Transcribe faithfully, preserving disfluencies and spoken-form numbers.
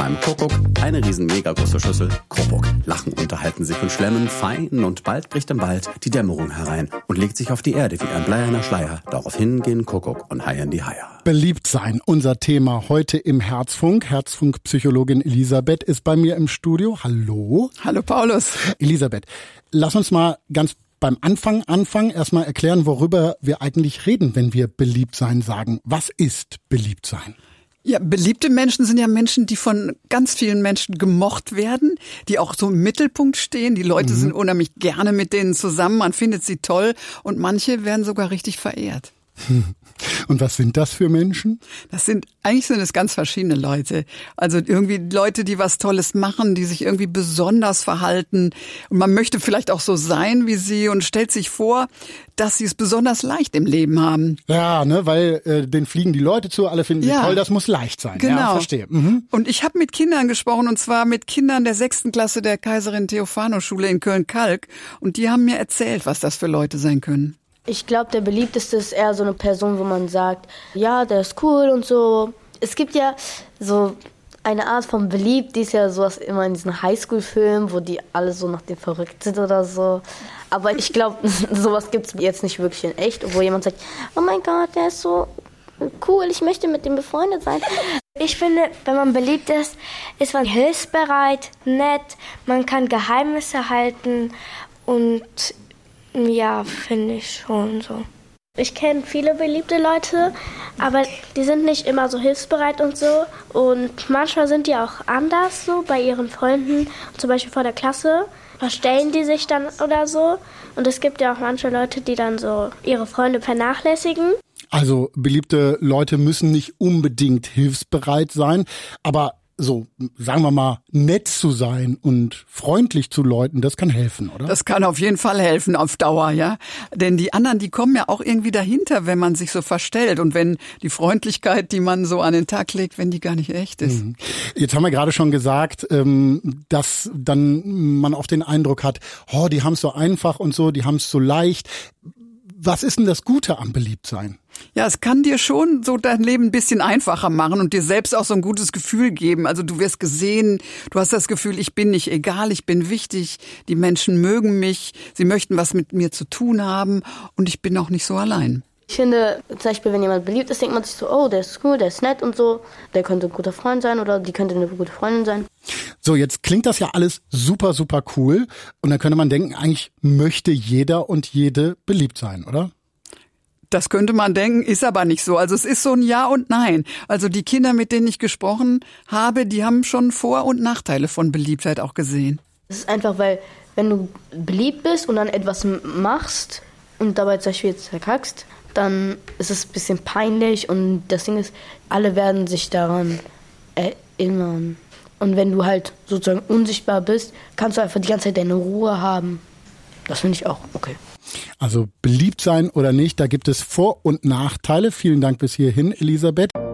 beim Kuckuck eine riesen mega große Schüssel Kruppuck. Lachen, unterhalten sich und schlemmen fein und bald bricht im Wald die Dämmerung herein und legt sich auf die Erde wie ein bleierner Schleier. Daraufhin gehen Kuckuck und Hai in die Haie. Beliebt sein, unser Thema heute im Herzfunk. Herzfunk-Psychologin Elisabeth ist bei mir im Studio. Hallo. Hallo Paulus. Elisabeth, lass uns mal ganz beim Anfang anfangen, erstmal erklären, worüber wir eigentlich reden, wenn wir beliebt sein sagen. Was ist beliebt sein? Ja, beliebte Menschen sind ja Menschen, die von ganz vielen Menschen gemocht werden, die auch so im Mittelpunkt stehen. Die Leute mhm. sind unheimlich gerne mit denen zusammen, man findet sie toll und manche werden sogar richtig verehrt. Und was sind das für Menschen? Das sind, eigentlich sind es ganz verschiedene Leute. Also irgendwie Leute, die was Tolles machen, die sich irgendwie besonders verhalten. Und man möchte vielleicht auch so sein wie sie und stellt sich vor, dass sie es besonders leicht im Leben haben. Ja, ne, weil äh, denen fliegen die Leute zu, alle finden ja. sie toll, das muss leicht sein. Genau. Ja, verstehe. Mhm. Und ich habe mit Kindern gesprochen, und zwar mit Kindern der sechsten Klasse der Kaiserin Theophano Schule in Köln-Kalk. Und die haben mir erzählt, was das für Leute sein können. Ich glaube, der beliebteste ist eher so eine Person, wo man sagt, ja, der ist cool und so. Es gibt ja so eine Art von beliebt, die ist ja sowas immer in diesen Highschool-Filmen, wo die alle so nach dem verrückt sind oder so. Aber ich glaube, sowas gibt es jetzt nicht wirklich in echt, wo jemand sagt, oh mein Gott, der ist so cool, ich möchte mit dem befreundet sein. Ich finde, wenn man beliebt ist, ist man hilfsbereit, nett, man kann Geheimnisse halten und ja, finde ich schon so. Ich kenne viele beliebte Leute, aber die sind nicht immer so hilfsbereit und so. Und manchmal sind die auch anders so bei ihren Freunden, zum Beispiel vor der Klasse. Verstellen die sich dann oder so. Und es gibt ja auch manche Leute, die dann so ihre Freunde vernachlässigen. Also beliebte Leute müssen nicht unbedingt hilfsbereit sein, aber so, sagen wir mal, nett zu sein und freundlich zu Leuten, das kann helfen, oder? Das kann auf jeden Fall helfen, auf Dauer, ja. Denn die anderen, die kommen ja auch irgendwie dahinter, wenn man sich so verstellt und wenn die Freundlichkeit, die man so an den Tag legt, wenn die gar nicht echt ist. Jetzt haben wir gerade schon gesagt, dass dann man oft den Eindruck hat, oh, die haben es so einfach und so, die haben es so leicht. Was ist denn das Gute am Beliebtsein? Ja, es kann dir schon so dein Leben ein bisschen einfacher machen und dir selbst auch so ein gutes Gefühl geben. Also du wirst gesehen, du hast das Gefühl, ich bin nicht egal, ich bin wichtig, die Menschen mögen mich, sie möchten was mit mir zu tun haben und ich bin auch nicht so allein. Ich finde, zum Beispiel, wenn jemand beliebt ist, denkt man sich so, oh, der ist cool, der ist nett und so, der könnte ein guter Freund sein oder die könnte eine gute Freundin sein. So, jetzt klingt das ja alles super, super cool und dann könnte man denken, eigentlich möchte jeder und jede beliebt sein, oder? Das könnte man denken, ist aber nicht so. Also es ist so ein Ja und Nein. Also die Kinder, mit denen ich gesprochen habe, die haben schon Vor- und Nachteile von Beliebtheit auch gesehen. Es ist einfach, weil wenn du beliebt bist und dann etwas machst und dabei zum Beispiel jetzt verkackst, dann ist es ein bisschen peinlich und das Ding ist, alle werden sich daran erinnern. Und wenn du halt sozusagen unsichtbar bist, kannst du einfach die ganze Zeit deine Ruhe haben. Das finde ich auch okay. Also beliebt sein oder nicht, da gibt es Vor- und Nachteile. Vielen Dank bis hierhin, Elisabeth.